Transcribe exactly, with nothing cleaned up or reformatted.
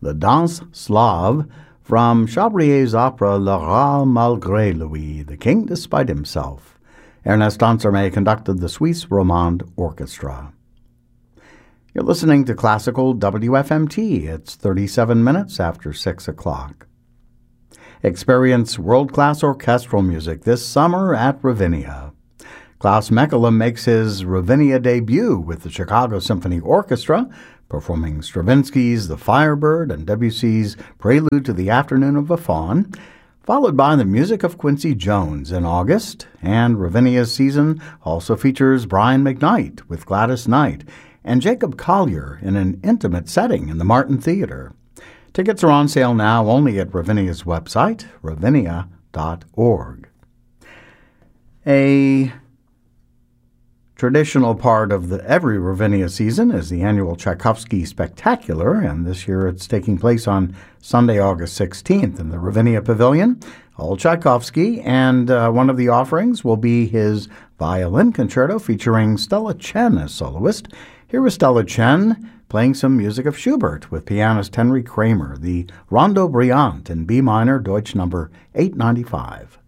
the Danse Slave, from Chabrier's opera Le Roi Malgré Lui, The King Despite Himself. Ernest Ansermet conducted the Suisse Romande Orchestra. You're listening to Classical W F M T. It's thirty-seven minutes after six o'clock. Experience world-class orchestral music this summer at Ravinia. Klaus Meckelem makes his Ravinia debut with the Chicago Symphony Orchestra, performing Stravinsky's The Firebird and Debussy's Prelude to the Afternoon of a Faun, followed by the music of Quincy Jones in August. And Ravinia's season also features Brian McKnight with Gladys Knight and Jacob Collier in an intimate setting in the Martin Theater. Tickets are on sale now only at Ravinia's website, ravinia dot org. A traditional part of the, every Ravinia season is the annual Tchaikovsky Spectacular, and this year it's taking place on Sunday, August sixteenth in the Ravinia Pavilion. All Tchaikovsky, and uh, one of the offerings will be his violin concerto featuring Stella Chen as soloist. Here is Stella Chen playing some music of Schubert with pianist Henry Kramer, the Rondo Brillant in B minor, Deutsch number eight ninety-five.